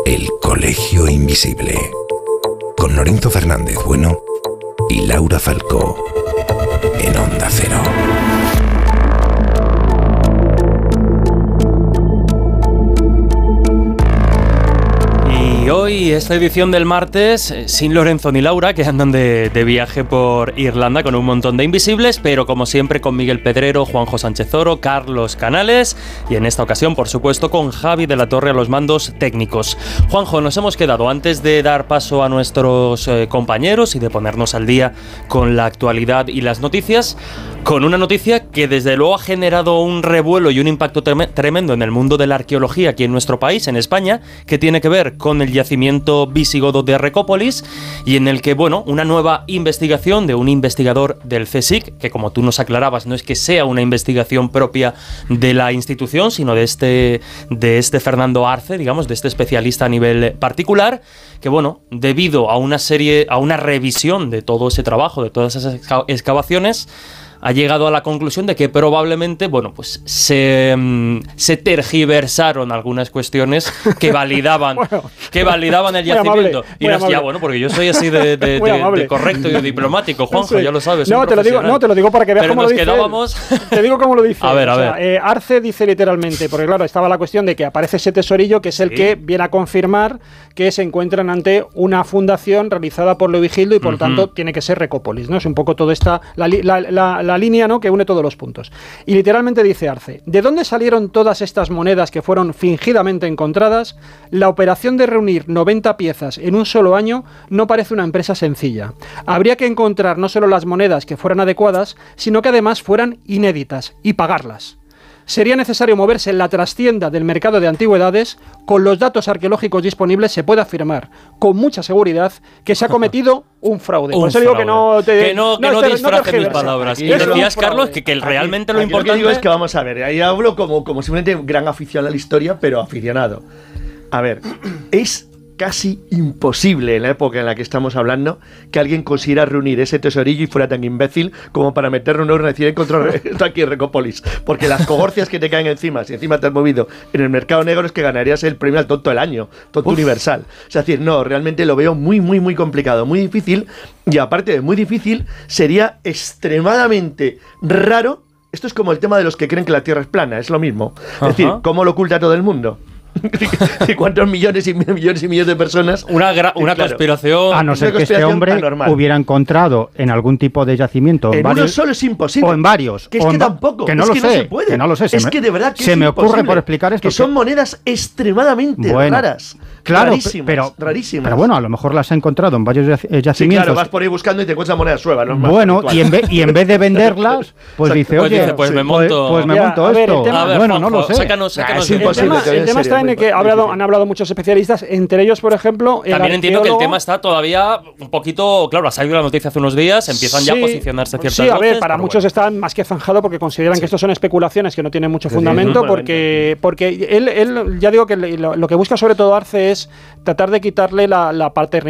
El Colegio Invisible, con Lorenzo Fernández Bueno y Laura Falcó, en Onda Cero. Y hoy, esta edición del martes, sin Lorenzo ni Laura, que andan de viaje por Irlanda con un montón de invisibles, pero como siempre con Miguel Pedrero, Juanjo Sánchez Oro, Carlos Canales y en esta ocasión, por supuesto, con Javi de la Torre a los mandos técnicos. Juanjo, nos hemos quedado, antes de dar paso a nuestros compañeros y de ponernos al día con la actualidad y las noticias, con una noticia que desde luego ha generado un revuelo y un impacto tremendo en el mundo de la arqueología aquí en nuestro país, en España, que tiene que ver con el yacimiento visigodo de Recópolis y en el que, bueno, una nueva investigación de un investigador del CSIC, que como tú nos aclarabas, no es que sea una investigación propia de la institución, sino de este Fernando Arce, digamos, de este especialista a nivel particular, que, bueno, debido a una revisión de todo ese trabajo, de todas esas excavaciones, ha llegado a la conclusión de que probablemente, bueno, pues se tergiversaron algunas cuestiones que validaban, el yacimiento. Y no es ya, bueno, porque yo soy así de correcto y de diplomático, Juanjo, sí. Ya lo sabes. No, te lo digo para que veas cómo lo dice. Te digo cómo lo dice. A ver. Arce dice literalmente, porque claro, estaba la cuestión de que aparece ese tesorillo, que es el que viene a confirmar que se encuentran ante una fundación realizada por Leovigildo y por lo tanto tiene que ser Recópolis, ¿no? Es un poco toda esta la línea, ¿no?, que une todos los puntos. Y literalmente dice Arce: ¿de dónde salieron todas estas monedas que fueron fingidamente encontradas? La operación de reunir 90 piezas en un solo año no parece una empresa sencilla. Habría que encontrar no solo las monedas que fueran adecuadas, sino que además fueran inéditas y pagarlas. Sería necesario moverse en la trastienda del mercado de antigüedades. Con los datos arqueológicos disponibles se puede afirmar con mucha seguridad que se ha cometido un fraude. Por eso digo que no disfraces mis palabras. Y decías, Carlos, que realmente lo importante... Lo que digo es que, vamos a ver, ahí hablo como simplemente un gran aficionado a la historia, pero aficionado. A ver, es casi imposible en la época en la que estamos hablando que alguien consiguiera reunir ese tesorillo y fuera tan imbécil como para meterlo en una urna y decir: encontrar esto aquí en Recópolis. Porque las cogorcias que te caen encima, si encima te has movido en el mercado negro, es que ganarías el premio al tonto del año, tonto universal. Es decir, no, realmente lo veo muy, muy, muy complicado, muy difícil, y aparte de muy difícil, sería extremadamente raro. Esto es como el tema de los que creen que la Tierra es plana, es lo mismo. Es decir, ¿cómo lo oculta todo el mundo? ¿Cuántos millones y millones y millones de personas? Una conspiración. A no ser que este hombre hubiera encontrado en algún tipo de yacimiento en uno solo es imposible. O en varios. Que es que tampoco. Que no lo sé. No se puede. Que no lo sé. Es que de verdad que se me ocurre por explicar esto. Que son monedas extremadamente raras. Claro, rarísimas. Pero bueno, a lo mejor las ha encontrado en varios yacimientos. Sí, claro, vas por ahí buscando y te encuentras monedas suevas. ¿No? Bueno, y en vez de venderlas, pues dice, oye, pues me monto esto. Bueno, no lo sé. Sácanos es imposible. El tema está en el que han hablado muchos especialistas, entre ellos, por ejemplo, también entiendo que el tema está todavía un poquito, claro, ha salido la noticia hace unos días, empiezan ya a posicionarse ciertas voces. Sí, a ver, para muchos están más que zanjado porque consideran que esto son especulaciones que no tienen mucho fundamento, porque él ya digo que lo que busca sobre todo Arce es tratar de quitarle la paternidad